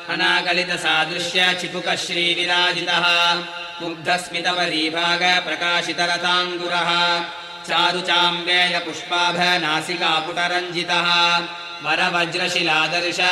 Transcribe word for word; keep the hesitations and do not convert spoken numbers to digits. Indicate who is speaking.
Speaker 1: अनागलितसादृश्य चिपुकः श्रीविराजितः मुग्धस्मितपरीभाग प्रकाशितरताङ्गुरः चारुचाम्बेय पुष्पाभ नासिकापुटरञ्जितः वरवज्रशिलादर्श